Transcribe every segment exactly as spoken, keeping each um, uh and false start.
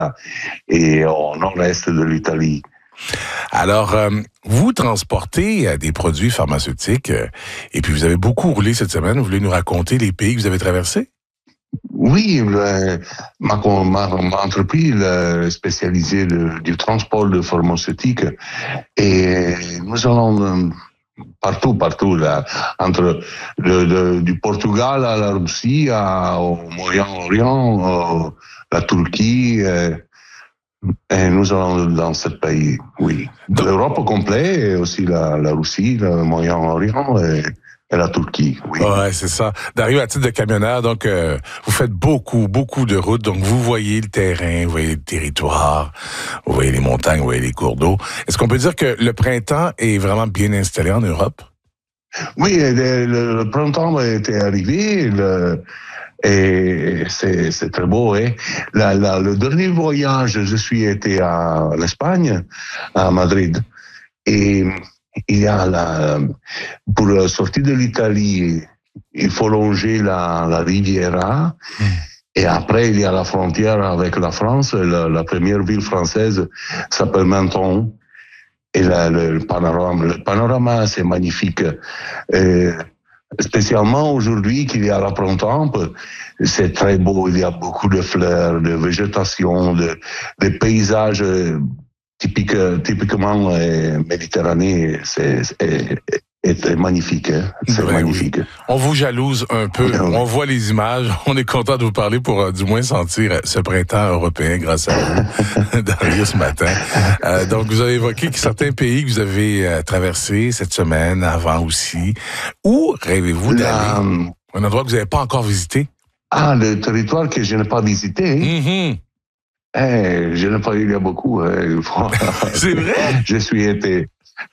et au nord-est de l'Italie. Alors, euh, vous transportez euh, des produits pharmaceutiques euh, et puis vous avez beaucoup roulé cette semaine. Vous voulez nous raconter les pays que vous avez traversés? Oui, le, ma, ma, ma entreprise est spécialisée le, du transport de pharmaceutiques et nous allons partout, partout, là, entre le, le, du Portugal à la Russie, à, au Moyen-Orient, la Turquie. Et, et nous allons dans ce pays, oui. Donc, l'Europe au complet, et aussi la, la Russie, le Moyen-Orient et, et la Turquie, oui. Ouais, c'est ça. Dario, à titre de camionneur, donc euh, vous faites beaucoup, beaucoup de routes, donc vous voyez le terrain, vous voyez le territoire, vous voyez les montagnes, vous voyez les cours d'eau. Est-ce qu'on peut dire que le printemps est vraiment bien installé en Europe? Oui, le, le, le printemps était arrivé, le, et c'est, c'est très beau. Hein? La, la, le dernier voyage, je suis été à l'Espagne, à Madrid, et il y a la, pour sortir de l'Italie, il faut longer la, la Riviera, mmh. Et après il y a la frontière avec la France. La, la première ville française s'appelle Menton. Et là, le, le panorama, le panorama, c'est magnifique. Et spécialement aujourd'hui qu'il y a la printemps, c'est très beau. Il y a beaucoup de fleurs, de végétation, de, de paysages typiques, typiquement euh, méditerranéens. C'est, c'est, est magnifique, hein? C'est ben magnifique. Oui. On vous jalouse un peu, on voit les images, on est content de vous parler pour euh, du moins sentir ce printemps européen grâce à vous, Dario, ce matin. Euh, donc, vous avez évoqué certains pays que vous avez euh, traversés cette semaine, avant aussi. Où rêvez-vous d'aller? La... Un endroit que vous n'avez pas encore visité? Ah, le territoire que je n'ai pas visité? Mm-hmm. Eh, je n'ai pas eu, il y a beaucoup. Hein. C'est vrai? Je suis été...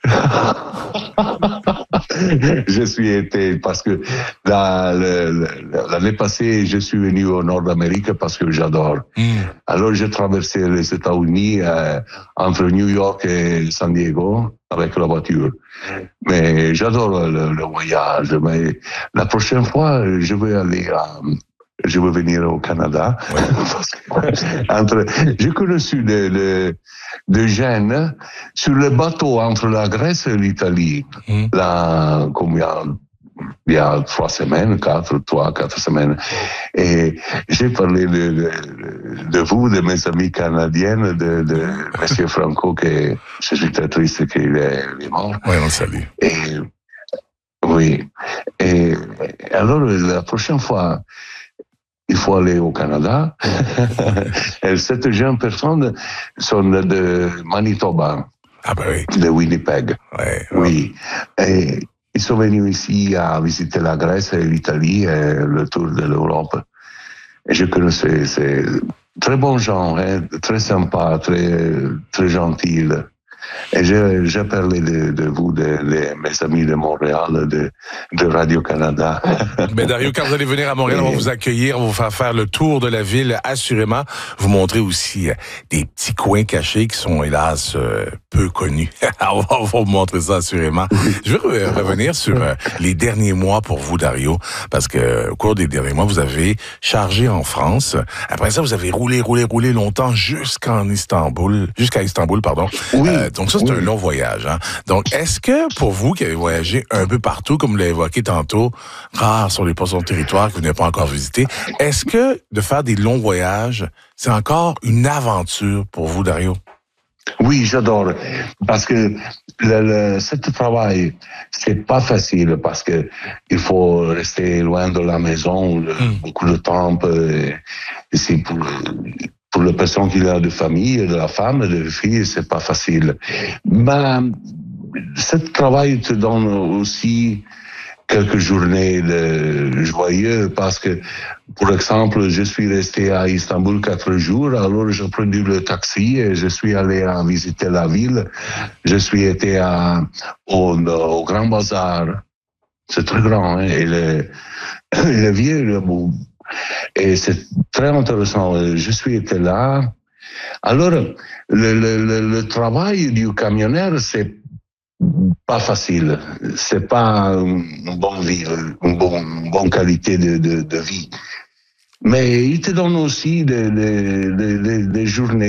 je suis été parce que la, la, l'année passée, je suis venu au nord d'Amérique parce que j'adore. Mm. Alors, j'ai traversé les États-Unis euh, entre New York et San Diego avec la voiture. Mais j'adore le, le voyage. Mais la prochaine fois, je vais aller à... Je veux venir au Canada. Ouais. entre, j'ai connu des de, de jeunes sur le bateau entre la Grèce et l'Italie. Mm. Là, comme il y a, il y a trois semaines, quatre, trois, quatre semaines. Et j'ai parlé de, de, de vous, de mes amis canadiennes, de, de Monsieur Franco, que je suis très triste qu'il est, est mort. Oui, on salue. Et, oui. Et alors, la prochaine fois, il faut aller au Canada. Et cette jeune personne sont de Manitoba, ah ben oui. de Winnipeg. Ouais, oui. Et ils sont venus ici à visiter la Grèce et l'Italie et le tour de l'Europe. Et je connaissais ces très bons gens, hein, très sympas, très, très gentils. Et j'ai, j'ai parlé de, de vous, de, de mes amis de Montréal, de, de Radio-Canada. Mais Dario, quand vous allez venir à Montréal, on va vous accueillir, on va vous faire faire le tour de la ville, assurément. Vous montrer aussi euh, des petits coins cachés qui sont, hélas, euh, peu connus. on, va, on va vous montrer ça, assurément. Je veux re- revenir sur euh, les derniers mois pour vous, Dario, parce que au cours des derniers mois, vous avez chargé en France. Après ça, vous avez roulé, roulé, roulé longtemps jusqu'en Istanbul, jusqu'à Istanbul, pardon. Oui. Euh, donc ça, c'est oui. un long voyage. Hein? Donc, est-ce que pour vous qui avez voyagé un peu partout, comme vous l'avez évoqué tantôt, rares sont les portions de territoire que vous n'avez pas encore visité, est-ce que de faire des longs voyages, c'est encore une aventure pour vous, Dario? Oui, j'adore. Parce que le, le, ce travail, c'est pas facile parce que il faut rester loin de la maison le, mm. beaucoup de temps. Et, et c'est pour... Pour les personnes qui ont de famille, de la femme, de filles, c'est pas facile. Mais ce travail te donne aussi quelques journées de joyeux parce que, pour exemple, je suis resté à Istanbul quatre jours, alors j'ai pris le taxi et je suis allé à visiter la ville. Je suis été à, au, au Grand Bazar. C'est très grand, hein, et le, le vieux, le, et c'est très intéressant. Je suis été là. Alors, le, le, le, le travail du camionneur, c'est pas facile. C'est pas une bonne vie, une bonne, une bonne qualité de, de, de vie. Mais il te donne aussi des, des, des, des journées